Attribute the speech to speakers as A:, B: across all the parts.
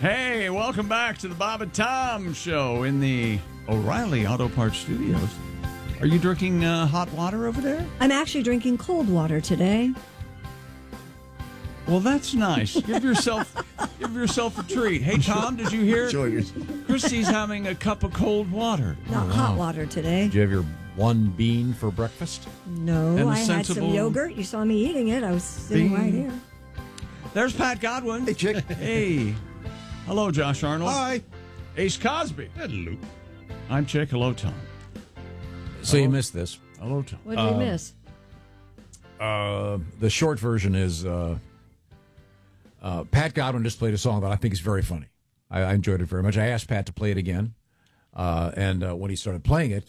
A: Hey, welcome back to the Bob and Tom Show in the O'Reilly Auto Parts Studios. Are you drinking hot water over there?
B: I'm actually drinking cold water today.
A: Well, that's nice. Give yourself a treat. Hey, Tom, did you hear? Christy's having a cup of cold water.
B: Not hot water today.
C: Did you have your one bean for breakfast?
B: No,
A: And
B: I had some
A: sensible
B: yogurt. You saw me eating it. I was sitting
A: bean.
B: right here.
A: There's Pat Godwin.
D: Hey, chick.
A: Hey. Hello, Josh Arnold.
D: Hi.
A: Ace Cosby.
D: Hello.
A: I'm Chick. Hello, Tom.
C: So you missed this.
A: Hello, Tom.
B: What did we miss?
C: The short version is Pat Godwin just played a song that I think is very funny. I enjoyed it very much. I asked Pat to play it again. And when he started playing it,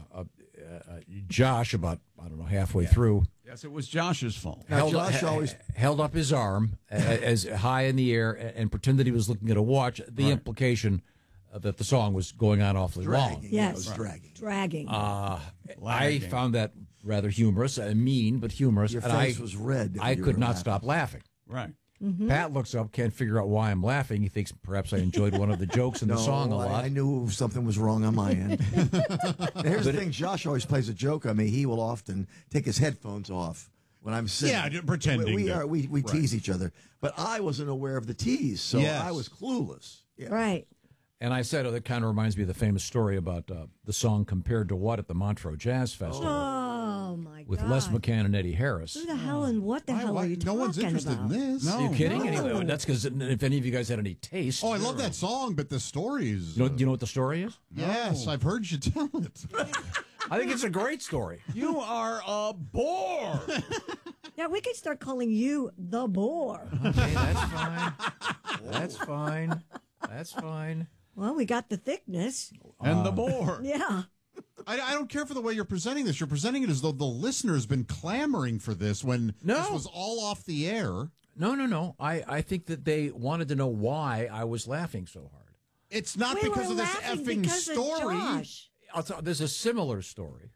C: Josh, about, halfway through,
A: Yes, it was Josh's fault.
C: held up his arm as high in the air and pretended he was looking at a watch. The implication that the song was going on awfully long.
B: Yes.
D: Dragging.
C: I found that rather humorous, mean, but humorous.
D: Your
C: and
D: face was red.
C: I
D: You
C: could
D: were
C: not
D: laughing.
C: stop laughing.
A: Right.
C: Pat looks up, can't figure out why I'm laughing. He thinks perhaps I enjoyed one of the jokes in the song a lot.
D: I knew something was wrong on my end. Here's the thing. Josh always plays a joke on me. He will often take his headphones off when I'm sitting.
E: Yeah, pretending
D: We
E: that-
D: tease each other. But I wasn't aware of the tease, so
E: Yes.
D: I was clueless. Yeah.
B: Right.
C: And I said, that kind of reminds me of the famous story about the song Compared to What at the Montreux Jazz Festival
B: Oh, my God.
C: with Les McCann and Eddie Harris.
B: Who the hell and what the hell are you
E: no
B: talking
E: one's interested
B: about?
E: in this.
A: No.
C: Are you kidding?
B: No.
C: Anyway, that's because if any of you guys had any taste.
E: Oh, I love that song, but the story is.
C: Do you know what the story is?
E: Yes, I've heard you tell it.
C: I think it's a great story.
A: You are a bore.
B: Yeah, we could start calling you the bore.
C: Okay, that's fine. That's fine. That's fine.
B: Well, we got the thickness.
A: And the bore.
B: Yeah.
E: I don't care for the way you're presenting this. You're presenting it as though the listener's been clamoring for this when this was all off the air.
C: No. I think that they wanted to know why I was laughing so hard.
E: It's not
B: We
E: because
B: were
E: of this
B: laughing
E: effing
B: because of
E: story.
B: Josh.
C: There's a similar story.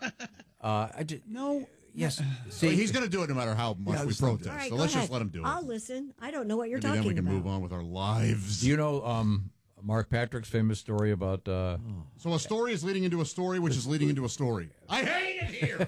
A: No.
C: Yes.
E: See,
C: See,
E: he's going to do it no matter how much we
D: let's
E: protest.
B: All right,
E: so
B: go
E: let's
B: ahead.
E: just let him do it.
B: I'll listen. I don't know what you're
E: Maybe then
B: talking
E: we can
B: about.
E: move on with our lives.
C: do you know Mark Patrick's famous story about?
E: So a story is leading into a story, which is leading into a story. I hate it here.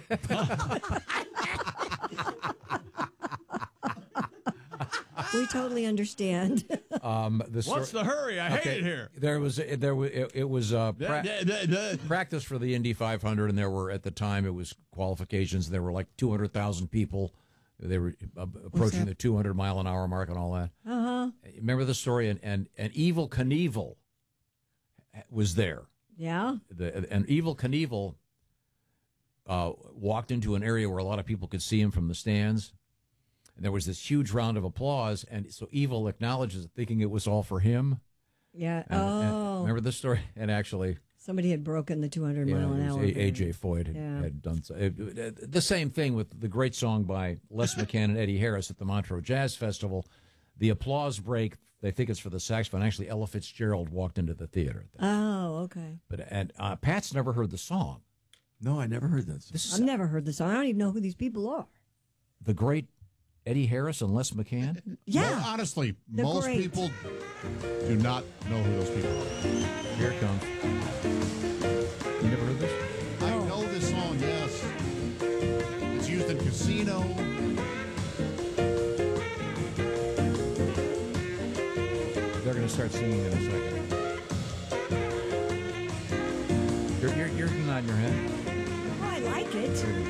B: We totally understand.
A: What's the hurry? I hate it here.
C: It was practice for the Indy 500, and there were at the time it was qualifications. There were like 200,000 people. They were approaching the 200-mile-an-hour mark and all that. Remember the story? And Evel Knievel was there.
B: Yeah.
C: And Evel Knievel walked into an area where a lot of people could see him from the stands. And there was this huge round of applause. And so Evel acknowledges it, thinking it was all for him.
B: Yeah.
C: And remember this story? And actually,
B: Somebody had broken the 200 mile an hour.
C: A.J. Foyt had done so. The same thing with the great song by Les McCann and Eddie Harris at the Montreux Jazz Festival. The applause break, they think it's for the saxophone. Actually, Ella Fitzgerald walked into the theater.
B: Oh, okay.
C: And Pat's never heard the song.
D: No, I never heard that.
C: This is
B: I've never heard the song. I don't even know who these people are.
C: the great Eddie Harris and Les McCann.
B: Yeah.
E: Well, honestly,
B: They're
E: most
B: great.
E: people do not know who those people are.
C: Here it comes. You never heard this?
E: I know this song, yes. It's used in Casino.
C: They're going to start singing in a second. You're nodding your head.
B: Oh, I like it.